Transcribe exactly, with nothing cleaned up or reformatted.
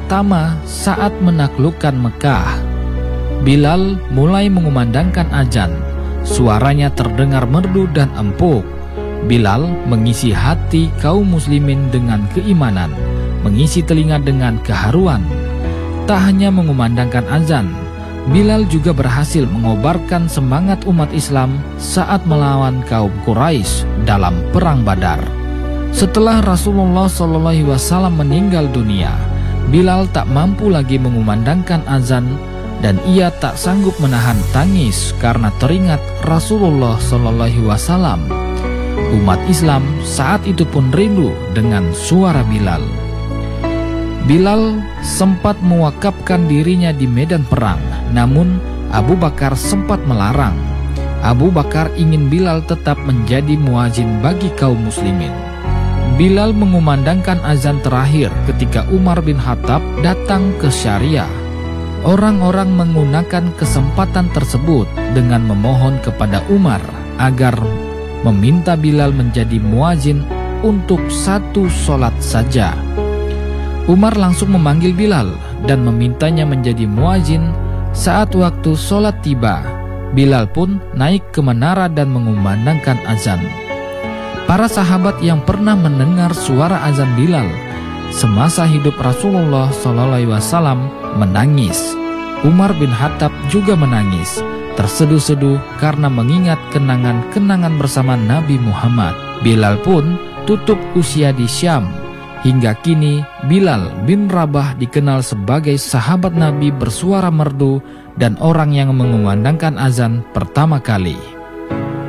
pertama saat menaklukkan Mekah. Bilal mulai mengumandangkan azan. Suaranya terdengar merdu dan empuk. Bilal mengisi hati kaum muslimin dengan keimanan, mengisi telinga dengan keharuan. Tak hanya mengumandangkan azan, Bilal juga berhasil mengobarkan semangat umat Islam saat melawan kaum Quraisy dalam Perang Badar. Setelah Rasulullah shallallahu alaihi wasallam meninggal dunia, Bilal tak mampu lagi mengumandangkan azan dan ia tak sanggup menahan tangis karena teringat Rasulullah shallallahu alaihi wasallam. Umat Islam saat itu pun rindu dengan suara Bilal. Bilal sempat mewakafkan dirinya di medan perang, namun Abu Bakar sempat melarang. Abu Bakar ingin Bilal tetap menjadi muazin bagi kaum muslimin. Bilal mengumandangkan azan terakhir ketika Umar bin Khattab datang ke Syariah. Orang-orang menggunakan kesempatan tersebut dengan memohon kepada Umar agar meminta Bilal menjadi muazin untuk satu sholat saja. Umar langsung memanggil Bilal dan memintanya menjadi muazin. Saat waktu sholat tiba, Bilal pun naik ke menara dan mengumandangkan azan. Para sahabat yang pernah mendengar suara azan Bilal semasa hidup Rasulullah shallallahu alaihi wasallam menangis. Umar bin Khattab juga menangis, terseduh-seduh karena mengingat kenangan-kenangan bersama Nabi Muhammad. Bilal pun tutup usia di Syam. Hingga kini Bilal bin Rabah dikenal sebagai sahabat Nabi bersuara merdu dan orang yang mengumandangkan azan pertama kali.